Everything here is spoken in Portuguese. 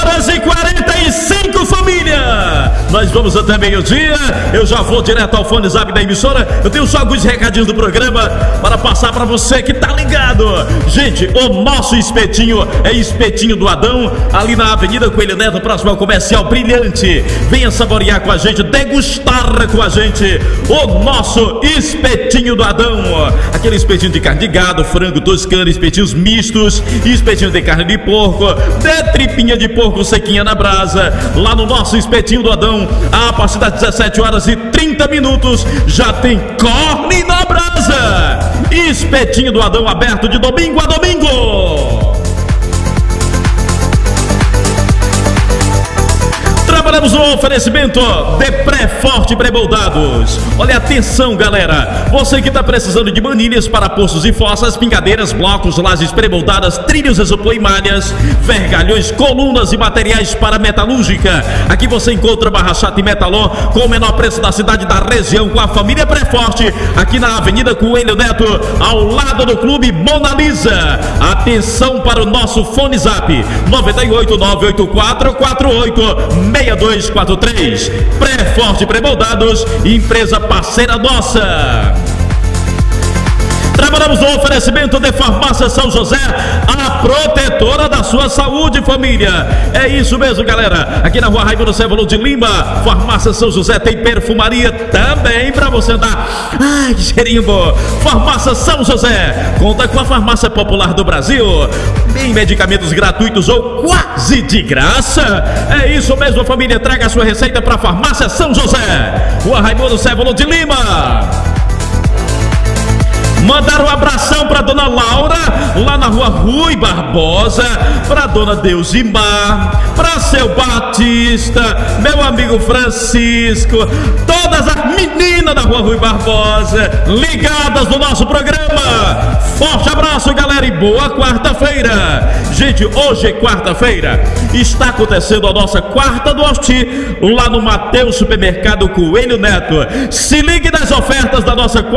11h45, família! Nós vamos até meio-dia. Eu já vou direto ao fone zap da emissora. Eu tenho só alguns recadinhos do programa para passar para você que tá ligado. Gente, o nosso espetinho é Espetinho do Adão, ali na Avenida Coelho Neto, próximo ao Comercial Brilhante. Venha saborear com a gente, degustar com a gente o nosso Espetinho do Adão. Aquele espetinho de carne de gado, frango toscano, espetinhos mistos, espetinho de carne de porco, de tripinha de porco sequinha na brasa. Lá no nosso Espetinho do Adão, a partir das 17h30 já tem carne na brasa. Espetinho do Adão aberto de domingo a domingo. Trabalhamos no oferecimento de Pré-Forte Pré-Moldados. Olha, atenção, galera. Você que está precisando de manilhas para poços e fossas, pingadeiras, blocos, lajes pré-moldadas, trilhos, isopor e malhas, vergalhões, colunas e materiais para metalúrgica. Aqui você encontra barra chata e metalon com o menor preço da cidade da região, com a família Pré-Forte, aqui na Avenida Coelho Neto, ao lado do Clube Mona Lisa. Atenção para o nosso fone zap 98984486243. Pré-Forte Pré-Moldados, empresa parceira nossa. Trabalhamos no oferecimento de Farmácia São José, a protetora da sua saúde, família. É isso mesmo, galera. Aqui na Rua Raimundo Cévolo de Lima, Farmácia São José tem perfumaria também para você andar. Ai, que cheirinho bom. Farmácia São José conta com a farmácia popular do Brasil. Tem medicamentos gratuitos ou quase de graça. É isso mesmo, família. Traga a sua receita para a Farmácia São José, Rua Raimundo Cévolo de Lima. Mandar um abração para dona Laura, lá na Rua Rui Barbosa, para dona Deusimar, para seu Batista, meu amigo Francisco, todas as meninas da Rua Rui Barbosa, ligadas no nosso programa. Forte abraço, galera, e boa quarta-feira. Gente, hoje é quarta-feira, está acontecendo a nossa quarta do Osti, lá no Mateus Supermercado Coelho Neto. Se ligue nas ofertas da nossa quarta.